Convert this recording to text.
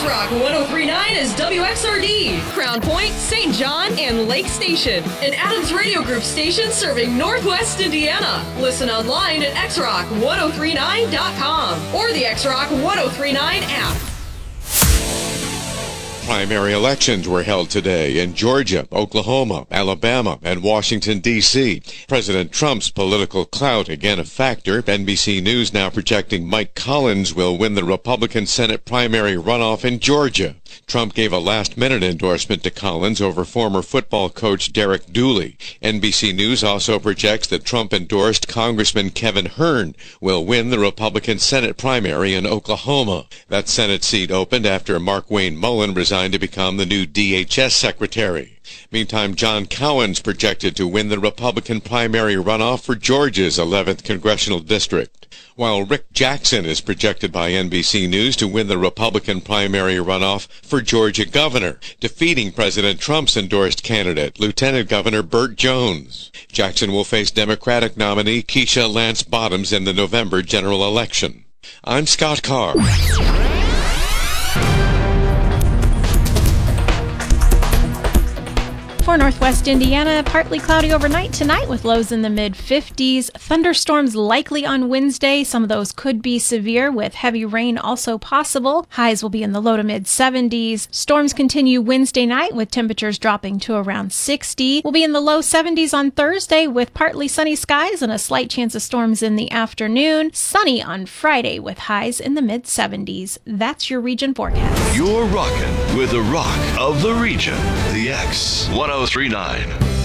X-Rock 1039 is WXRD, Crown Point, St. John, and Lake Station. An Adams Radio Group station serving Northwest Indiana. Listen online at xrock1039.com or the X-Rock 1039 app. Primary elections were held today in Georgia, Oklahoma, Alabama, and Washington, D.C. President Trump's political clout again a factor. NBC News now projecting Mike Collins will win the Republican Senate primary runoff in Georgia. Trump gave a last-minute endorsement to Collins over former football coach Derek Dooley. NBC News also projects that Trump-endorsed Congressman Kevin Hern will win the Republican Senate primary in Oklahoma. That Senate seat opened after Markwayne Mullin resigned to become the new DHS secretary. Meantime, John Cowan's projected to win the Republican primary runoff for Georgia's 11th congressional district, while Rick Jackson is projected by NBC News to win the Republican primary runoff for Georgia governor, defeating President Trump's endorsed candidate, Lieutenant Governor Burt Jones. Jackson will face Democratic nominee Keisha Lance Bottoms in the November general election. I'm Scott Carr. For Northwest Indiana, partly cloudy overnight tonight with lows in the mid-50s. Thunderstorms likely on Wednesday. Some of those could be severe with heavy rain also possible. Highs will be in the low to mid-70s. Storms continue Wednesday night with temperatures dropping to around 60. We'll be in the low 70s on Thursday with partly sunny skies and a slight chance of storms in the afternoon. Sunny on Friday with highs in the mid-70s. That's your region forecast. You're rocking with the rock of the region, the X 1039.